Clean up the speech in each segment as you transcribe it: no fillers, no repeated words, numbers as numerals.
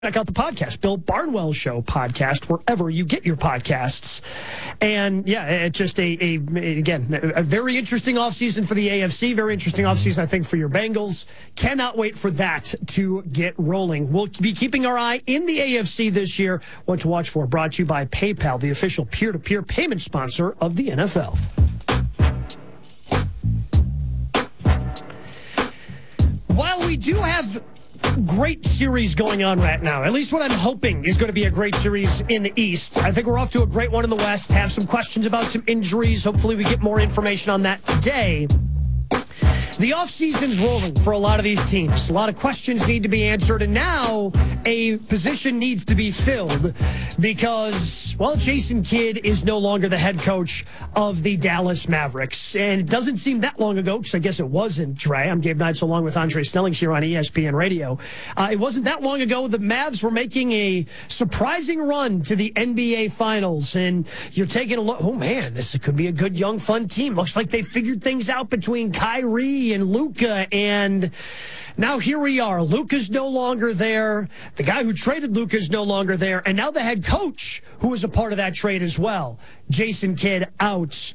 Check out the podcast, Bill Barnwell Show podcast, wherever you get your podcasts. And yeah, it's just a very interesting offseason for the AFC, very interesting offseason, I think, for your Bengals. Cannot wait for that to get rolling. We'll be keeping our eye in the AFC this year. What to watch for, brought to you by PayPal, the official peer-to-peer payment sponsor of the NFL. While we do have great series going on right now, at least what I'm hoping is going to be a great series in the East. I think we're off to a great one in the West. Have some questions about some injuries. Hopefully we get more information on that today. The offseason's rolling for a lot of these teams. A lot of questions need to be answered, and now a position needs to be filled because, well, Jason Kidd is no longer the head coach of the Dallas Mavericks. And it doesn't seem that long ago, because I guess it wasn't, Dre. I'm Gabe Knights along with Andre Snellings here on ESPN Radio. It wasn't that long ago the Mavs were making a surprising run to the NBA Finals, and you're taking a look. Oh, man, this could be a good, young, fun team. Looks like they figured things out between Kyrie and Luka, and now here we are. Luka's no longer there. The guy who traded Luka is no longer there, and now the head coach, who was a part of that trade as well, Jason Kidd, out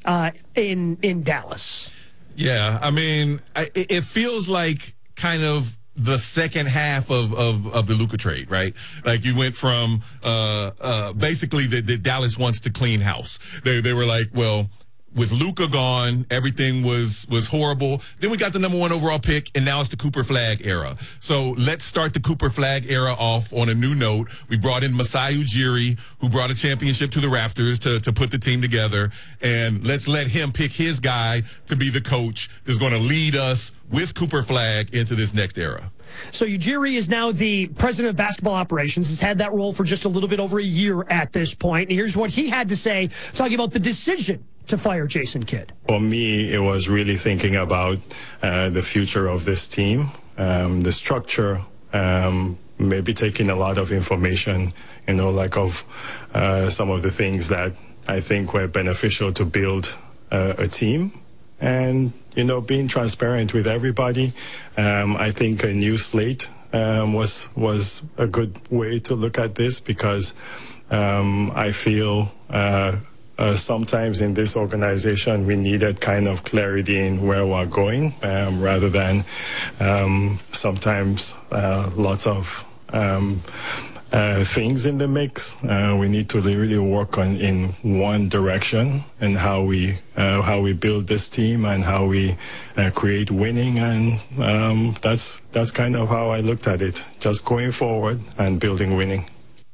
in Dallas. Yeah, I mean, it feels like kind of the second half of the Luka trade, right? Like you went from basically the Dallas wants to clean house. They were like, well, with Luka gone, everything was horrible. Then we got the number 1 overall pick, and now it's the Cooper Flag era. So let's start the Cooper Flag era off on a new note. We brought in Masai Ujiri, who brought a championship to the Raptors to put the team together, and let's let him pick his guy to be the coach that's going to lead us with Cooper Flag into this next era. So Ujiri is now the president of basketball operations, has had that role for just a little bit over a year at this point. And here's what he had to say, talking about the decision to fire Jason Kidd. For me, it was really thinking about the future of this team, the structure, maybe taking a lot of information, like of some of the things that I think were beneficial to build a team. And, being transparent with everybody. I think a new slate was a good way to look at this because I feel sometimes in this organization we needed kind of clarity in where we're going rather than sometimes lots of things in the mix. We need to really work on in one direction and how we build this team and how we create winning, and that's kind of how I looked at it, just going forward and building winning.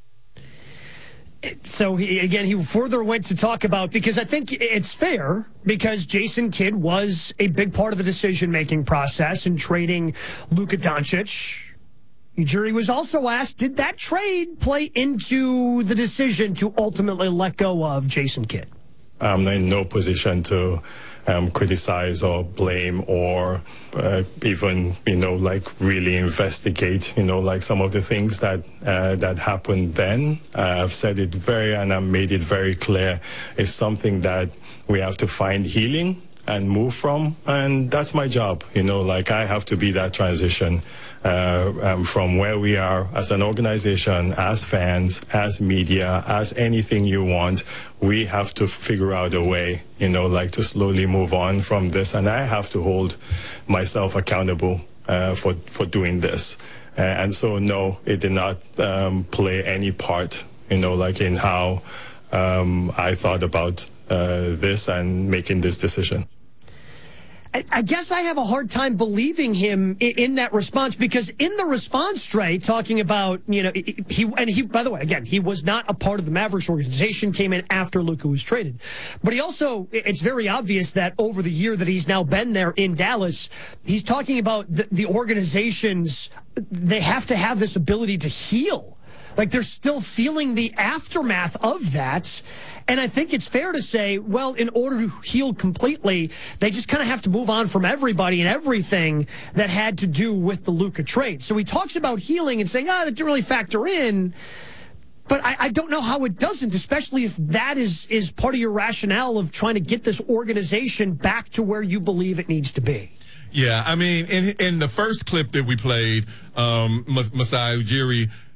So he further went to talk about, because I think it's fair, because Jason Kidd was a big part of the decision-making process in trading Luka Doncic. Ujiri was also asked, did that trade play into the decision to ultimately let go of Jason Kidd? I'm in no position to criticize or blame or even, really investigate, some of the things that happened then. I've said it and I made it very clear. It's something that we have to find healing and move from, and that's my job. I have to be that transition from where we are as an organization, as fans, as media, as anything you want. We have to figure out a way, to slowly move on from this, and I have to hold myself accountable for doing this. And so, no, it did not play any part, in how I thought about this and making this decision. I guess I have a hard time believing him in that response, because in the response, Trey, talking about, he, by the way, again, he was not a part of the Mavericks organization, came in after Luka was traded. But he also, it's very obvious that over the year that he's now been there in Dallas, he's talking about the organizations, they have to have this ability to heal. Like, they're still feeling the aftermath of that. And I think it's fair to say, well, in order to heal completely, they just kind of have to move on from everybody and everything that had to do with the Luka trade. So he talks about healing and saying, that didn't really factor in. But I don't know how it doesn't, especially if that is part of your rationale of trying to get this organization back to where you believe it needs to be. Yeah, I mean, in the first clip that we played, Masai Ujiri